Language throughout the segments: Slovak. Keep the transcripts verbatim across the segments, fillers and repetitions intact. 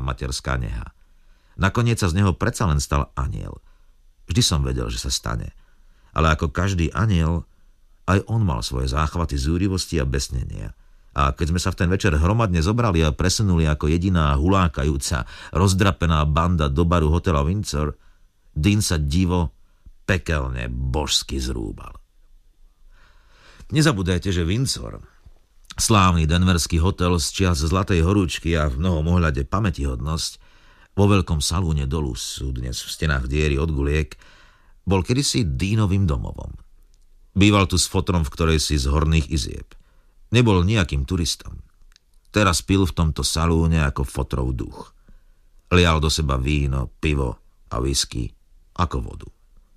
materská neha. Nakoniec sa z neho predsa len stal anjel. Vždy som vedel, že sa stane. Ale ako každý anjel, aj on mal svoje záchvaty zúrivosti a besnenia. A keď sme sa v ten večer hromadne zobrali a presunuli ako jediná hulákajúca, rozdrapená banda do baru hotela Windsor, Dean sa divo pekelne božsky zrúbal. Nezabúdajte, že Windsor, slávny denverský hotel z čias Zlatej horúčky a v mnohom ohľade pamätihodnosť, vo veľkom salúne dolu sú dnes v stenách diery od guliek, bol kedysi Deanovým domovom. Býval tu s fotrom v ktorej si z horných izieb. Nebol nejakým turistom. Teraz pil v tomto salúne ako fotrov duch. Lial do seba víno, pivo a whisky ako vodu.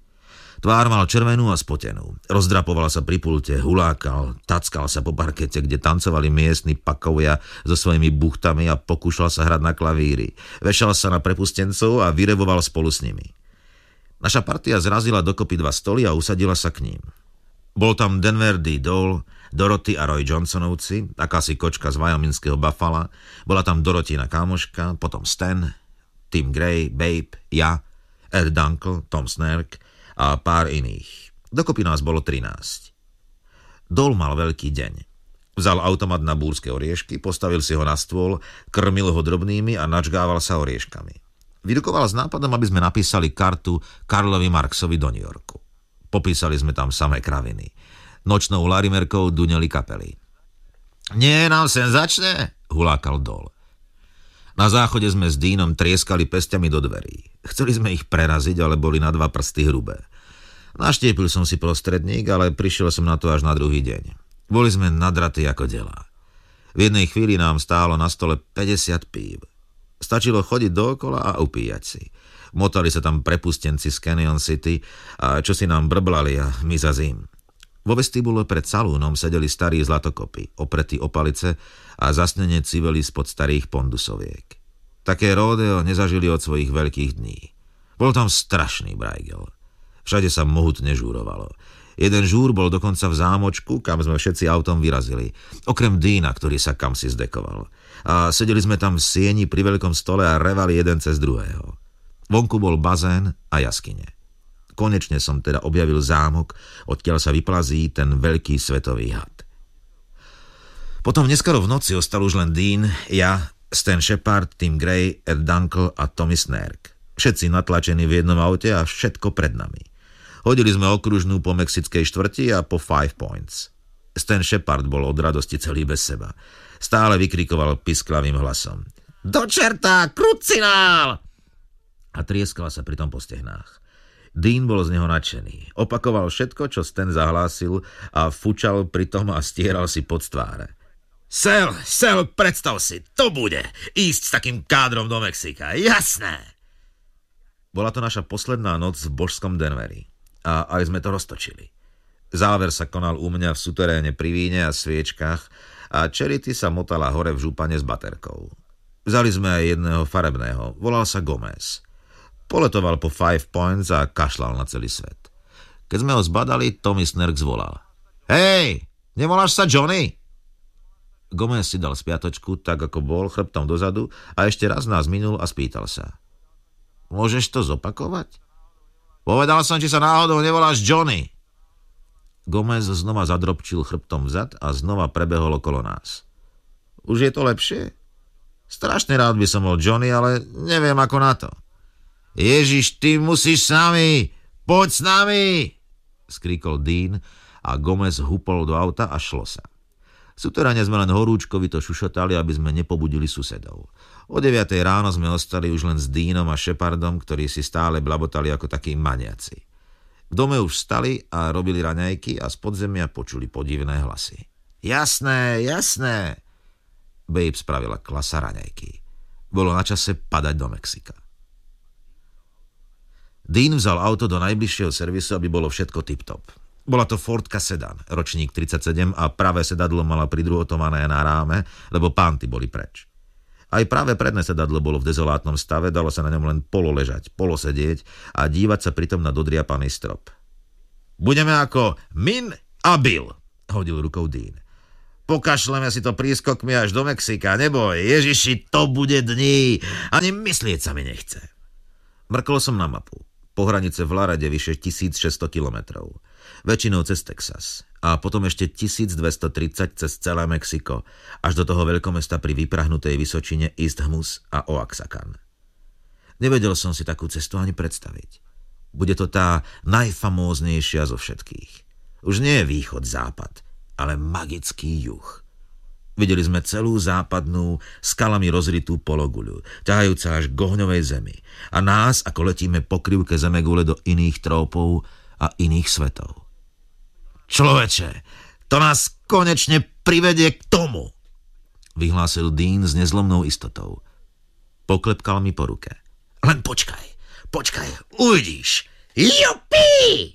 Tvár mal červenú a spotenú. Rozdrapoval sa pri pulte, hulákal, tackal sa po parkete, kde tancovali miestni pakovia so svojimi buchtami a pokúšal sa hrať na klavíri. Vešal sa na prepustencov a vyrevoval spolu s nimi. Naša partia zrazila dokopy dva stoly a usadila sa k ním. Bol tam Denver D. Dole, Dorothy a Roy Johnsonovci, akási kočka z wyomingského Buffala, bola tam Dorotina kámoška, potom Stan, Tim Gray, Babe, ja, Ed Dunkel, Tom Snerk a pár iných. Dokopy nás bolo trinásť. Dole mal veľký deň. Vzal automat na búrske oriešky, postavil si ho na stôl, krmil ho drobnými a načgával sa orieškami. Vyrukoval s nápadom, aby sme napísali kartu Karlovi Marxovi do New Yorku. Popísali sme tam samé kraviny. Nočnou larimerkou duňali kapely. Nie, nám senzačné, hulákal Dole. Na záchode sme s Deanom trieskali pesťami do dverí. Chceli sme ich preraziť, ale boli na dva prsty hrubé. Naštiepil som si prostredník, ale prišiel som na to až na druhý deň. Boli sme nadratí ako delá. V jednej chvíli nám stálo na stole päťdesiat pív. Stačilo chodiť dookola a upíjať si. Motali sa tam prepustenci z Canyon City a čo si nám brblali a my za zim. Vo vestibule pred salúnom sedeli starí zlatokopy, opretí o palice a zasnene civeli spod starých pondusoviek. Také ródeo nezažili od svojich veľkých dní. Bol tam strašný brajgel. Všade sa mohutne žúrovalo. Jeden žúr bol dokonca v zámočku, kam sme všetci autom vyrazili. Okrem Deana, ktorý sa kamsi zdekoval. A sedeli sme tam v sieni pri veľkom stole a revali jeden cez druhého. Vonku bol bazén a jaskyne. Konečne som teda objavil zámok, odkiaľ sa vyplazí ten veľký svetový had. Potom neskoro v noci ostal už len Dean, ja, Stan Shepard, Tim Gray, Ed Dunkel a Tommy Snerk. Všetci natlačení v jednom aute a všetko pred nami. Hodili sme okružnú po mexickej štvrti a po Five Points. Stan Shepard bol od radosti celý bez seba. Stále vykrikoval pisklavým hlasom. Do čerta, krucinál! A trieskala sa pri tom po stehnách. Dean bol z neho nadšený. Opakoval všetko, čo Stan zahlásil a fučal pri tom a stieral si pod tváre. Sel, Sel, predstav si, to bude ísť s takým kádrom do Mexika, jasné! Bola to naša posledná noc v božskom Denveri a aj sme to roztočili. Záver sa konal u mňa v suteréne pri víne a sviečkach a Charity sa motala hore v žúpane s baterkou. Vzali sme aj jedného farebného, volal sa Gomez. Poletoval po Five Points a kašľal na celý svet. Keď sme ho zbadali, Tommy Snerk zvolal. Hej, nevoláš sa Johnny? Gomez si dal spiatočku, tak ako bol, chrbtom dozadu a ešte raz nás minul a spýtal sa. Môžeš to zopakovať? Povedal som, či sa náhodou nevoláš Johnny. Gomez znova zadropčil chrbtom vzad a znova prebehol okolo nás. Už je to lepšie? Strašne rád by som bol Johnny, ale neviem ako na to. Ježiš, ty musíš s nami! Poď s nami! Skríkol Dean a Gomez hupol do auta a šlo sa. V suteráne sme len horúčkovito šušotali, aby sme nepobudili susedov. O deviatej ráno sme ostali už len s Deanom a Shepardom, ktorí si stále blabotali ako takí maniaci. V dome už vstali a robili raňajky a z podzemia počuli podivné hlasy. Jasné, jasné! Babe spravila klasa raňajky. Bolo na čase padať do Mexika. Dean vzal auto do najbližšieho servisu, aby bolo všetko tip-top. Bola to Fordka sedan, ročník tridsaťsedem a pravé sedadlo mala pridruhotované na ráme, lebo pánty boli preč. Aj práve predné sedadlo bolo v dezolátnom stave, dalo sa na ňom len pololežať, polosedieť a dívať sa pritom na dodriapaný strop. Budeme ako Min a Bill, hodil rukou Dean. Pokašleme si to prískokmi až do Mexika, neboj, Ježiši, to bude dní. Ani myslieť sa mi nechce. Mrkol som na mapu. Pohranice v Larade vyše tisícšesťsto kilometrov. Väčšinou cez Texas. A potom ešte tisícdvestotridsať cez celé Mexiko. Až do toho veľkomesta pri vyprahnutej vysočine Isthmus a Oaxacan. Nevedel som si takú cestu ani predstaviť. Bude to tá najfamóznejšia zo všetkých. Už nie je východ-západ, ale magický juh. Videli sme celú západnú, skalami rozritú pologuľu, ťahajúca až k ohňovej zemi. A nás, ako letíme po krivke zemegule do iných trópov a iných svetov. Človeče, to nás konečne privedie k tomu, vyhlásil Dean s nezlomnou istotou. Poklepkal mi po ruke. Len počkaj. Počkaj, uvidíš. Jupi!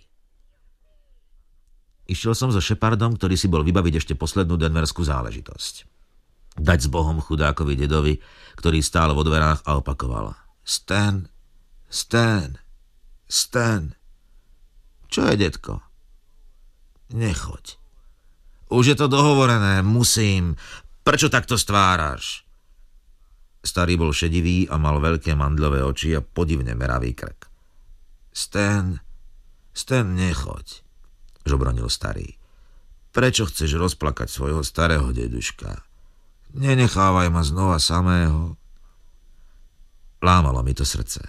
Išiel som so Shepardom, ktorý si bol vybaviť ešte poslednú denverskú záležitosť. Dať s Bohom chudákovi dedovi, ktorý stál vo dverách a opakoval. Stan, Stan, Stan. Čo je, detko? Nechoď. Už je to dohovorené, musím. Prečo takto stváraš? Starý bol šedivý a mal veľké mandľové oči a podivne meravý krk. Stan, Stan, nechoď, žobronil starý. Prečo chceš rozplakať svojho starého deduška? Nenechávaj ma znova samého. Lámalo mi to srdce.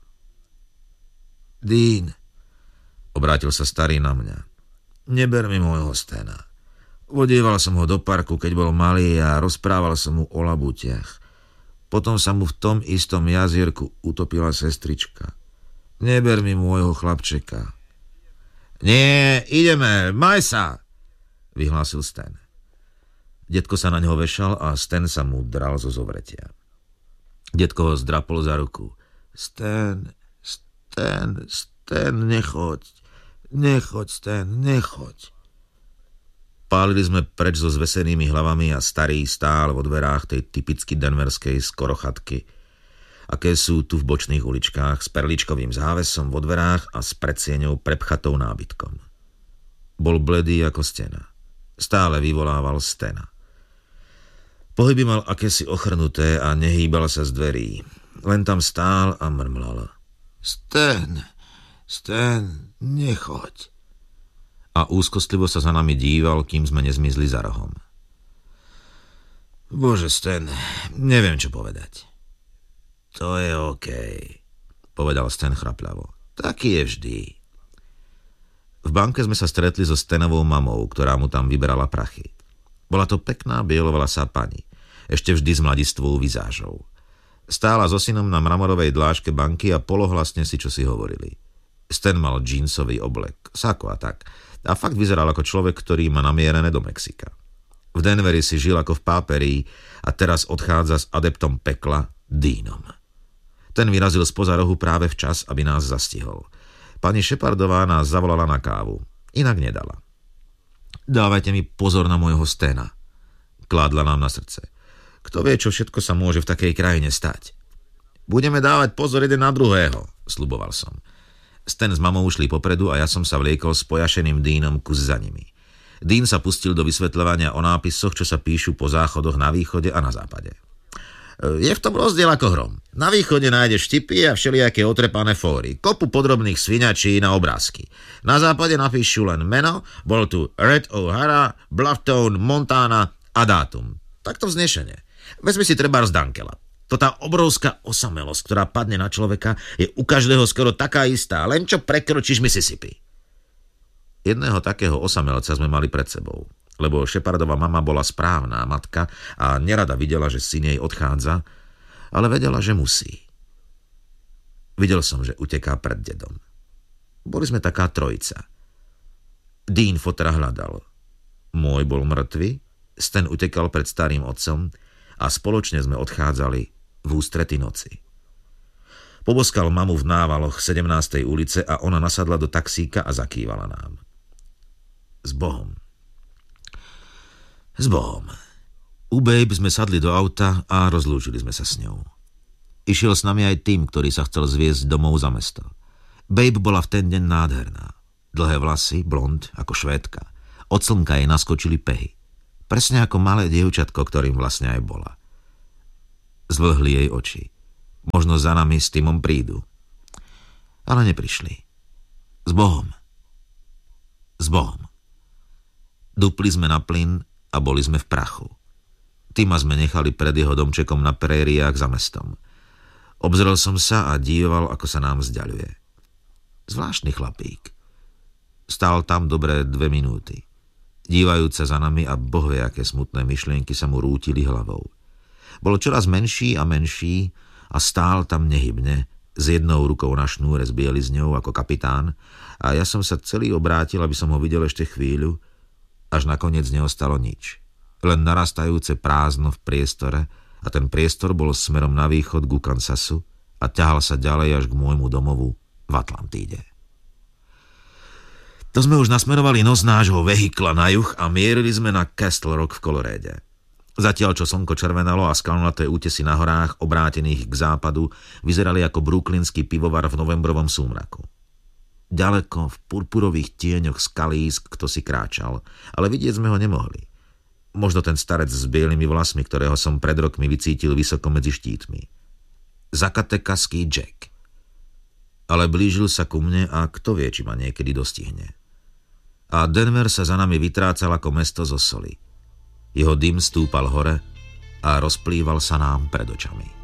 Dean, obrátil sa starý na mňa. Neber mi môjho Stana. Vodieval som ho do parku, keď bol malý a rozprával som mu o labutiach. Potom sa mu v tom istom jazierku utopila sestrička. Neber mi môjho chlapčeka. Nie, ideme, maj sa, vyhlásil Stan. Detko sa na neho vešal a Stan sa mu dral zo zovretia. Detko ho zdrapol za ruku. Stan, Stan, Stan, nechoď, nechoď, Stan, nechoď. Pálili sme preč so zvesenými hlavami a starý stál vo dverách tej typicky denverskej skorochatky, aké sú tu v bočných uličkách, s perličkovým závesom vo dverách a s predsieňou prepchatou nábytkom. Bol bledý ako stena. Stále vyvolával Stana. Pohyby mal akési ochrnuté a nehýbal sa z dverí. Len tam stál a mrmlal. Stan, Stan, nechoď. A úzkostlivo sa za nami díval, kým sme nezmizli za rohom. Bože, Stan, neviem, čo povedať. To je okej, povedal Stan chrapľavo. Taký je vždy. V banke sme sa stretli so Stanovou mamou, ktorá mu tam vyberala prachy. Bola to pekná bielovlasá pani, ešte vždy s mladistvou vizážou. Stála so synom na mramorovej dláške banky a polohlasne si čosi hovorili. Stan mal džínsový oblek, sako a tak. A fakt vyzeral ako človek, ktorý má namierené do Mexika. V Denveri si žil ako v páperii a teraz odchádza s adeptom pekla, Deanom. Ten vyrazil spoza rohu práve včas, aby nás zastihol. Pani Shepardová nás zavolala na kávu. Inak nedala. Dávajte mi pozor na môjho Stana, kládla nám na srdce. Kto vie, čo všetko sa môže v takej krajine stať. Budeme dávať pozor jeden na druhého, sľuboval som. Stan s mamou šli popredu a ja som sa vliekol s pojašeným Deanom kus za nimi. Dean sa pustil do vysvetľovania o nápisoch, čo sa píšu po záchodoch na východe a na západe. Je v tom rozdiel ako hrom. Na východe nájdeš vtipy a všelijaké otrepané fóry, kopu podrobných sviňačí na obrázky. Na západe napíšu len meno, bol tu Red O'Hara, Blufftown, Montana a dátum. Takto vznešene. Vezmi si trebárs Dankela. To tá obrovská osamelosť, ktorá padne na človeka, je u každého skoro taká istá, len čo prekročíš Mississippi. Jedného takého osamelca sme mali pred sebou, lebo Shepardova mama bola správna matka a nerada videla, že syn jej odchádza, ale vedela, že musí. Videl som, že uteká pred dedom. Boli sme taká trojica. Dean fotra hľadal. Môj bol mŕtvy, Stan utekal pred starým otcom a spoločne sme odchádzali v ústrety noci. Poboskal mamu v návaloch sedemnástej ulice a ona nasadla do taxíka a zakývala nám. S Bohom. S Bohom. U Babe sme sadli do auta a rozlúčili sme sa s ňou. Išiel s nami aj tým, ktorý sa chcel zviesť domov za mesto. Babe bola v ten deň nádherná. Dlhé vlasy, blond, ako Švédka. Od slnka jej naskočili pehy. Presne ako malé dievčatko, ktorým vlastne aj bola. Zvlhli jej oči. Možno za nami s Timom prídu. Ale neprišli. S Bohom. S Bohom. Dupli sme na plyn a boli sme v prachu. Tima sme nechali pred jeho domčekom na prériách za mestom. Obzrel som sa a díval, ako sa nám vzdialuje. Zvláštny chlapík. Stál tam dobré dve minúty. Dívajúce za nami a Boh vie, aké smutné myšlienky sa mu rútili hlavou. Bol čoraz menší a menší a stál tam nehybne, s jednou rukou na šnúre s bielizňou ako kapitán, a ja som sa celý obrátil, aby som ho videl ešte chvíľu, až nakoniec neostalo nič. Len narastajúce prázdno v priestore, a ten priestor bol smerom na východ ku Kansasu a ťahal sa ďalej až k môjmu domovu v Atlantíde. To sme už nasmerovali nos nášho vehikla na juh a mierili sme na Castle Rock v Coloréde. Zatiaľ, čo slnko červenalo a skalnaté útesy na horách, obrátených k západu, vyzerali ako brooklynský pivovar v novembrovom súmraku. Ďaleko v purpurových tieňoch skalísk kto si kráčal, ale vidieť sme ho nemohli. Možno ten starec s bielými vlasmi, ktorého som pred rokmi vycítil vysoko medzi štítmi. Zakatekaský Jack. Ale blížil sa ku mne a kto vie, či ma niekedy dostihne. A Denver sa za nami vytrácal ako mesto zo soli. Jeho dym stúpal hore a rozplýval sa nám pred očami.